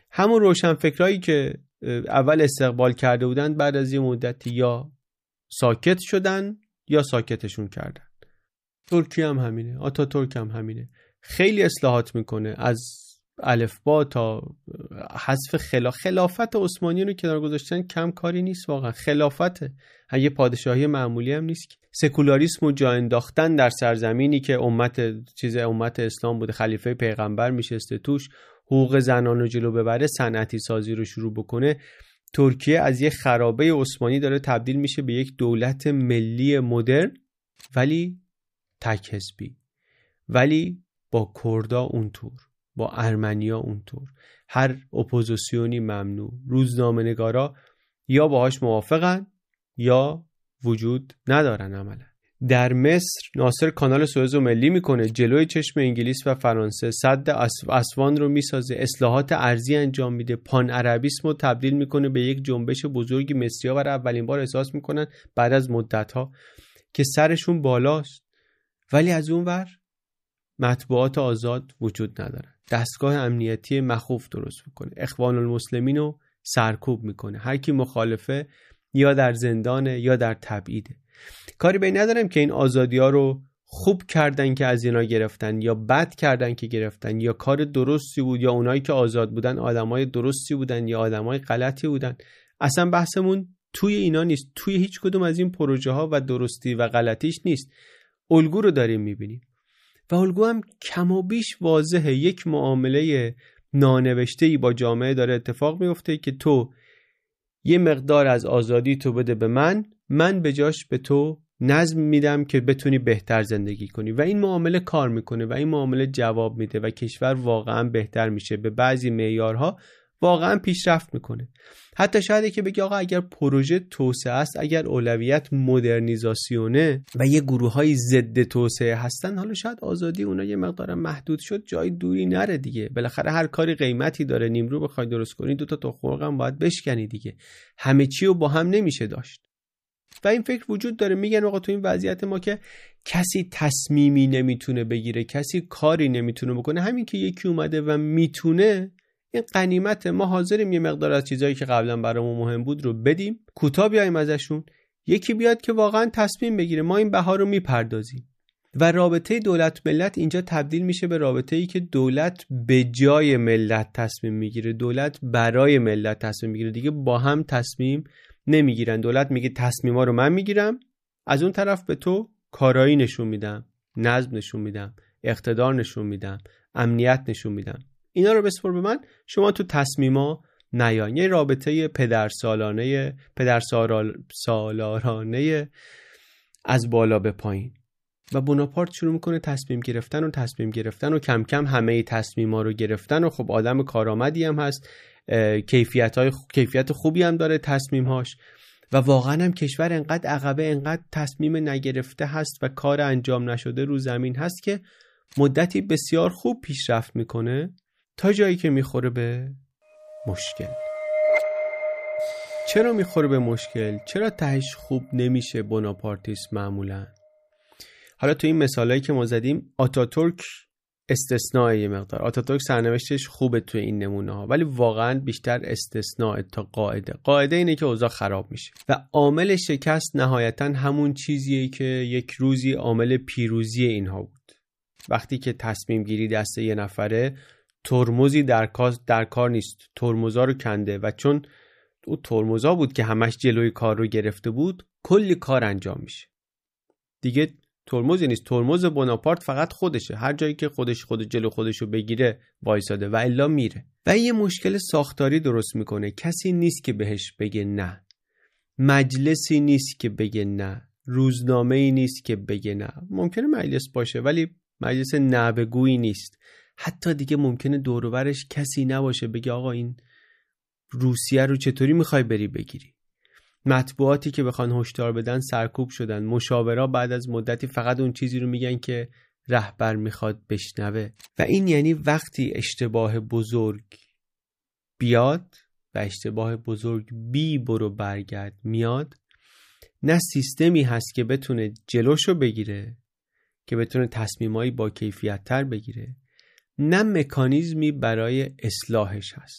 همون روشنفکرایی که اول استقبال کرده بودن بعد از یه مدتی یا ساکت شدن یا ساکتشون کردن. ترکیه هم همینه، آتاتورک هم همینه، خیلی اصلاحات میکنه، از الفبا تا حذف خلافت عثمانی رو کنار گذاشتن کم کاری نیست واقعا. خلافته، اگه پادشاهی معمولی هم نیست. سکولاریسم رو جا انداختن در سرزمینی که امت اسلام بوده، خلیفه پیغمبر میشسته توش، حقوق زنان رو جلو ببره، صنعتی سازی رو شروع بکنه. ترکیه از یک خرابه عثمانی داره تبدیل میشه به یک دولت ملی مدرن، ولی تک حزبی، ولی با کردها اونطور، با ارمنیا اونطور، هر اپوزیسیونی ممنوع، روزنامه‌نگارا یا باهاش موافقن یا وجود ندارن عملا. در مصر ناصر کانال سوئز رو ملی میکنه، جلوی چشم انگلیس و فرانسه سد اسوان رو میسازه، اصلاحات ارضی انجام میده، پان عربیسم رو تبدیل میکنه به یک جنبش بزرگی. مصری‌ها برای اولین بار احساس میکنن بعد از مدت‌ها که سرشون بالاست، ولی از اون ور مطبوعات آزاد وجود ندارن. دستگاه امنیتی مخوف درست میکنه، اخوان المسلمین رو سرکوب میکنه، هر کی مخالفه یا در زندانه یا در تبعیده. کاری به این ندارم که این آزادی‌ها رو خوب کردن که از اینا گرفتن یا بد کردن که گرفتن، یا کار درستی بود یا اونایی که آزاد بودن آدمای درستی بودن یا آدمای غلطی بودن. اصلا بحثمون توی اینا نیست، توی هیچ کدوم از این پروژه ها و درستی و غلطیش نیست. الگو رو داریم میبینیم و الگو هم کم و بیش واضحه. یک معامله نانوشته‌ای با جامعه داره اتفاق میفته که تو یه مقدار از آزادی تو بده به من به جاش به تو نظم میدم که بتونی بهتر زندگی کنی، و این معامله کار میکنه و این معامله جواب میده و کشور واقعا بهتر میشه، به بعضی معیارها واقعا پیشرفت میکنه. حتی شاید که بگی آقا اگر پروژه توسعه است، اگر اولویت مدرنیزاسیونه و یه گروه‌های ضد توسعه هستن، حالا شاید آزادی اونا یه مقدار محدود شد، جای دوری نره دیگه. بالاخره هر کاری قیمتی داره. نیمرو بخوای درست کنی 2 تا تخم هم باید بشکنی دیگه. همه چی رو با هم نمیشه داشت. و این فکر وجود داره. میگن آقا تو این وضعیت ما که کسی تصمیمی نمیتونه بگیره، کسی کاری نمیتونه بکنه، همین که یکی اومده و میتونه، این غنیمت. ما حاضریم یه مقدار از چیزایی که قبلا برامون مهم بود رو بدیم، کوتاه بیایم ازشون، یکی بیاد که واقعا تصمیم بگیره. ما این بها رو میپردازیم و رابطه دولت ملت اینجا تبدیل میشه به رابطه‌ای که دولت به جای ملت تصمیم میگیره، دولت برای ملت تصمیم میگیره. دیگه با هم تصمیم نمیگیرن. دولت میگه تصمیما رو من میگیرم، از اون طرف به تو کارایی نشون میدم، نظم نشون میدم، اقتدار نشون میدم، امنیت نشون میدم. اینا رو بسپر به من، شما تو تصمیما نیاین. یه رابطه پدرسالارانه از بالا به پایین. و بناپارت شروع میکنه تصمیم گرفتن و کم کم همه تصمیما رو گرفتن. و خب آدم کارآمدی هم هست، کیفیت خوبی هم داره تصمیمهاش، و واقعا هم کشور انقدر عقبه، انقدر تصمیم نگرفته هست و کار انجام نشده رو زمین هست که مدتی بسیار خوب پیشرفت میکنه تا جایی که میخوره به مشکل. چرا میخوره به مشکل؟ چرا تهش خوب نمیشه بناپارتیسم معمولا؟ حالا تو این مثالایی که ما زدیم آتاتورک استثناء یه مقدار. آتاتورک سرنوشتش خوبه تو این نمونه ها، ولی واقعا بیشتر استثناء تا قاعده اینه که اوضاع خراب میشه و عامل شکست نهایتا همون چیزیه که یک روزی عامل پیروزی اینها بود. وقتی که تصمیم گیری دست یه نفره، ترمزی در کار نیست، ترمزا رو کنده و چون او ترمزا بود که همش جلوی کار رو گرفته بود، کلی کار انجام میشه. دیگه ترمزی نیست. ترمز بناپارت فقط خودشه، هر جایی که خود جلو خودشو بگیره وایساده و الا میره و یه مشکل ساختاری درست میکنه. کسی نیست که بهش بگه نه، مجلسی نیست که بگه نه، روزنامه‌ای نیست که بگه نه. ممکنه مجلس باشه ولی مجلس نه بگویی نیست. حتی دیگه ممکنه دور و برش کسی نباشه بگه آقا این روسیه رو چطوری میخوای بری بگیری. مطبوعاتی که بخوان هشدار بدن سرکوب شدن. مشاورا بعد از مدتی فقط اون چیزی رو میگن که رهبر میخواد بشنوه. و این یعنی وقتی اشتباه بزرگ بیاد و اشتباه بزرگ بی برو برگرد میاد، نه سیستمی هست که بتونه جلوشو بگیره، که بتونه تصمیمایی با کیفیت تر بگیره، نه مکانیزمی برای اصلاحش هست.